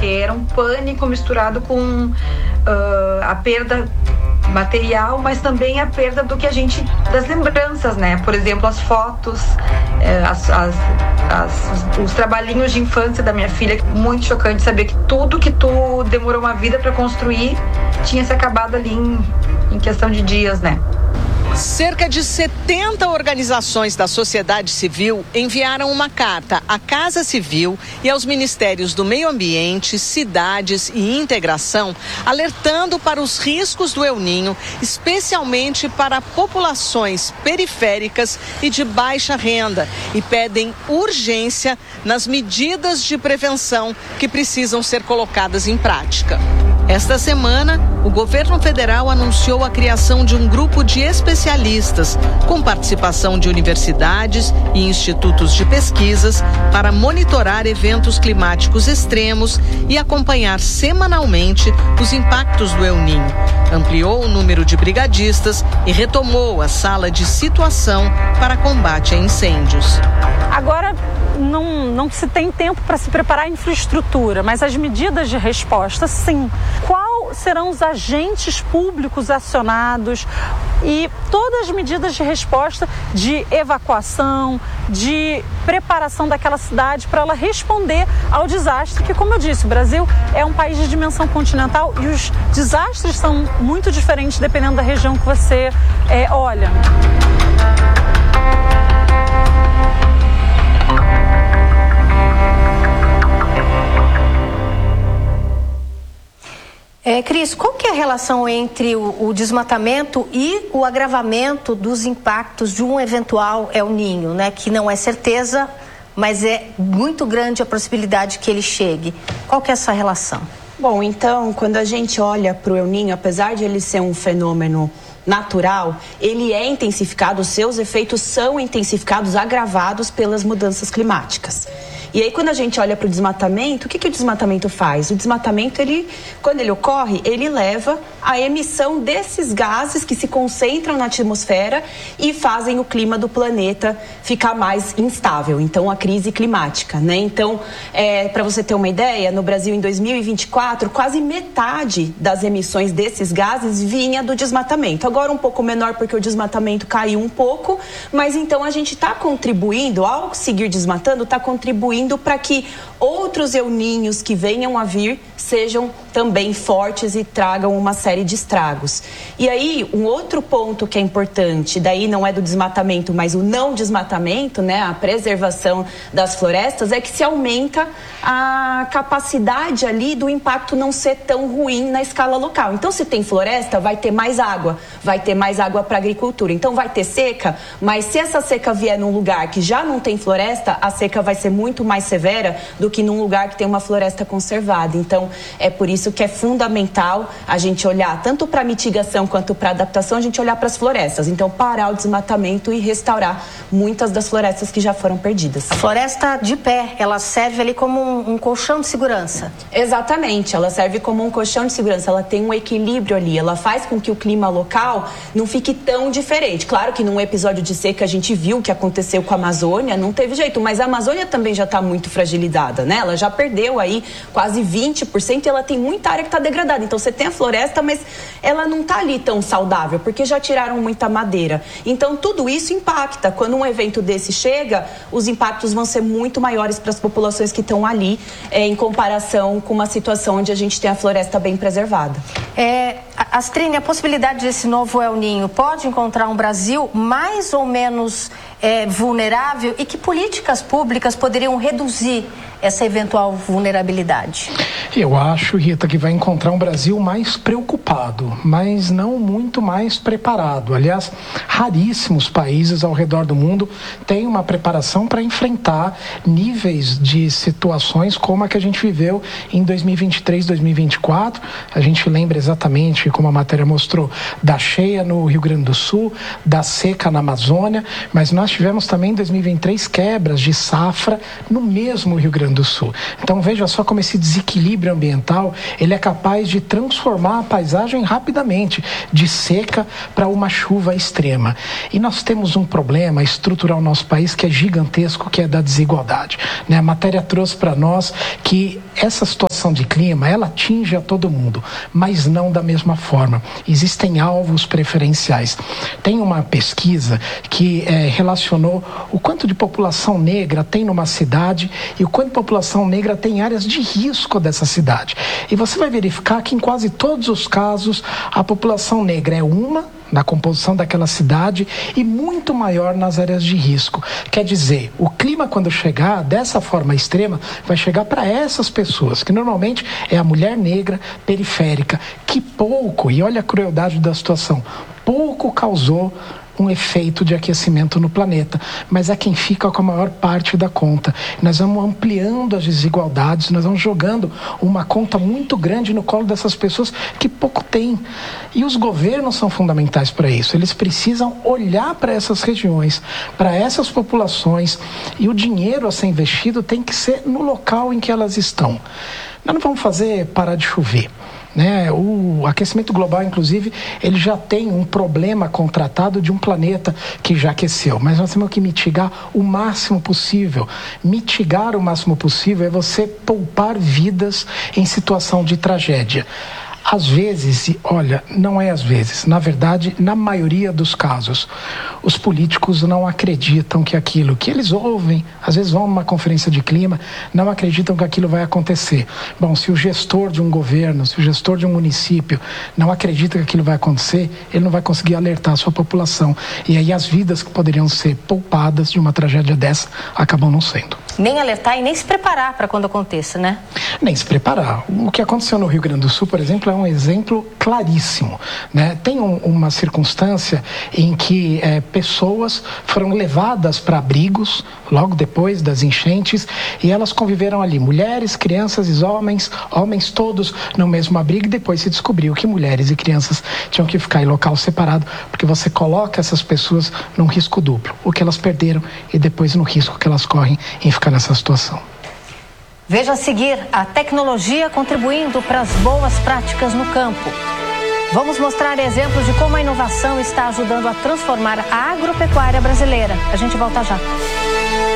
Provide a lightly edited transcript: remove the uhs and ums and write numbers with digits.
Era um pânico misturado com a perda material, mas também a perda das lembranças, né? Por exemplo, as fotos, os trabalhinhos de infância da minha filha. Muito chocante saber que tudo que tu demorou uma vida para construir tinha se acabado ali em questão de dias, né? Cerca de 70 organizações da sociedade civil enviaram uma carta à Casa Civil e aos Ministérios do Meio Ambiente, Cidades e Integração, alertando para os riscos do El Niño, especialmente para populações periféricas e de baixa renda, e pedem urgência nas medidas de prevenção que precisam ser colocadas em prática. Esta semana, o governo federal anunciou a criação de um grupo de especialistas, com participação de universidades e institutos de pesquisas, para monitorar eventos climáticos extremos e acompanhar semanalmente os impactos do El Niño. Ampliou o número de brigadistas e retomou a sala de situação para combate a incêndios. Agora, não se tem tempo para se preparar a infraestrutura, mas as medidas de resposta, sim. Quais serão os agentes públicos acionados e todas as medidas de resposta de evacuação, de preparação daquela cidade para ela responder ao desastre, que, como eu disse, o Brasil é um país de dimensão continental e os desastres são muito diferentes dependendo da região que você olha. Cris, qual que é a relação entre o desmatamento e o agravamento dos impactos de um eventual El Niño, né? Que não é certeza, mas é muito grande a possibilidade que ele chegue. Qual que é essa relação? Bom, então, quando a gente olha para o El Niño, apesar de ele ser um fenômeno natural, ele é intensificado, os seus efeitos são intensificados, agravados pelas mudanças climáticas. E aí, quando a gente olha para o desmatamento, o que o desmatamento faz? O desmatamento, quando ele ocorre, ele leva à emissão desses gases que se concentram na atmosfera e fazem o clima do planeta ficar mais instável. Então, a crise climática, né? Então, para você ter uma ideia, no Brasil, em 2024, quase metade das emissões desses gases vinha do desmatamento. Agora, um pouco menor, porque o desmatamento caiu um pouco, mas então a gente está contribuindo, ao seguir desmatando, está contribuindo para que outros El Niños que venham a vir sejam também fortes e tragam uma série de estragos. E aí, um outro ponto que é importante, daí não é do desmatamento, mas o não desmatamento, né, a preservação das florestas, é que se aumenta a capacidade ali do impacto não ser tão ruim na escala local. Então, se tem floresta, vai ter mais água para a agricultura. Então, vai ter seca, mas se essa seca vier num lugar que já não tem floresta, a seca vai ser muito mais severa do que num lugar que tem uma floresta conservada. Então, é por isso que é fundamental a gente olhar tanto para mitigação quanto para adaptação, a gente olhar para as florestas. Então, parar o desmatamento e restaurar muitas das florestas que já foram perdidas. A floresta de pé, ela serve ali como um colchão de segurança. Exatamente, ela serve como um colchão de segurança, ela tem um equilíbrio ali, ela faz com que o clima local não fique tão diferente. Claro que num episódio de seca a gente viu o que aconteceu com a Amazônia, não teve jeito, mas a Amazônia também já está muito fragilizada, né? Ela já perdeu aí quase 20% e ela tem muita área que está degradada. Então você tem a floresta, mas ela não está ali tão saudável, porque já tiraram muita madeira. Então tudo isso impacta. Quando um evento desse chega, os impactos vão ser muito maiores para as populações que estão ali, em comparação com uma situação onde a gente tem a floresta bem preservada. Astrine, a possibilidade desse novo El Niño pode encontrar um Brasil mais ou menos vulnerável, e que políticas públicas poderiam reduzir essa eventual vulnerabilidade? Eu acho, Rita, que vai encontrar um Brasil mais preocupado, mas não muito mais preparado. Aliás, raríssimos países ao redor do mundo têm uma preparação para enfrentar níveis de situações como a que a gente viveu em 2023, 2024. A gente lembra exatamente, como a matéria mostrou, da cheia no Rio Grande do Sul, da seca na Amazônia, mas nós tivemos também em 2023 quebras de safra no mesmo Rio Grande Grande do Sul. Então veja só como esse desequilíbrio ambiental, ele é capaz de transformar a paisagem rapidamente, de seca para uma chuva extrema. E nós temos um problema estrutural no nosso país que é gigantesco, que é da desigualdade, né? A matéria trouxe para nós que essa situação de clima, ela atinge a todo mundo, mas não da mesma forma. Existem alvos preferenciais. Tem uma pesquisa que relacionou o quanto de população negra tem numa cidade e o quanto de população negra tem em áreas de risco dessa cidade. E você vai verificar que em quase todos os casos a população negra é na composição daquela cidade e muito maior nas áreas de risco. Quer dizer, o clima quando chegar dessa forma extrema vai chegar para essas pessoas, que normalmente é a mulher negra periférica, que pouco, e olha a crueldade da situação, pouco causou um efeito de aquecimento no planeta, mas é quem fica com a maior parte da conta. Nós vamos ampliando as desigualdades, nós vamos jogando uma conta muito grande no colo dessas pessoas que pouco têm. E os governos são fundamentais para isso. Eles precisam olhar para essas regiões, para essas populações, e o dinheiro a ser investido tem que ser no local em que elas estão. Nós não vamos fazer parar de chover, né? O aquecimento global, inclusive, ele já tem um problema contratado de um planeta que já aqueceu, mas nós temos que mitigar o máximo possível. Mitigar o máximo possível é você poupar vidas em situação de tragédia. Às vezes, olha, não é às vezes, na verdade, na maioria dos casos, os políticos não acreditam que aquilo que eles ouvem, às vezes vão numa conferência de clima, não acreditam que aquilo vai acontecer. Bom, se o gestor de um governo, se o gestor de um município não acredita que aquilo vai acontecer, ele não vai conseguir alertar a sua população. E aí as vidas que poderiam ser poupadas de uma tragédia dessa acabam não sendo. Nem alertar e nem se preparar para quando aconteça, né? Nem se preparar. O que aconteceu no Rio Grande do Sul, por exemplo, é um exemplo claríssimo, né? Tem uma circunstância em que pessoas foram levadas para abrigos logo depois das enchentes e elas conviveram ali, mulheres, crianças e homens todos no mesmo abrigo, e depois se descobriu que mulheres e crianças tinham que ficar em local separado, porque você coloca essas pessoas num risco duplo, o que elas perderam e depois no risco que elas correm em ficar nessa situação. Veja a seguir a tecnologia contribuindo para as boas práticas no campo. Vamos mostrar exemplos de como a inovação está ajudando a transformar a agropecuária brasileira. A gente volta já.